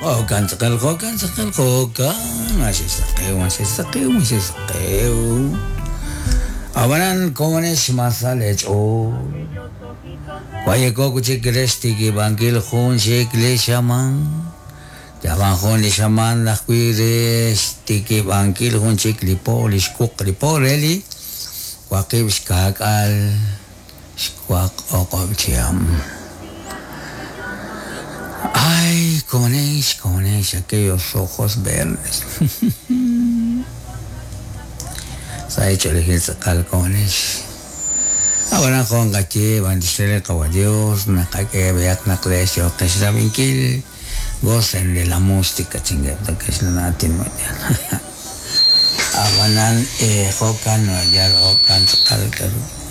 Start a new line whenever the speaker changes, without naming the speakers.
Hokan sakal hokan masih sakeu awanan kones masalech o Waye ko kuchik resti ki bangkil khun shek le shaman Javan khun le shaman la resti ki bangkil khun shek lipo lishkuk lipo reli Wakib skak al squak okob chiam Ay, cones, aquellos ojos verdes. Se ha hecho elegir sacar cones. Ahora con gache, van a decirle a Dios, que vean la creación, que se la vinkil, gocen de la música, chingada, que es la natin mañana. Abanan, jokan, no, ya jokan, sacar el carro.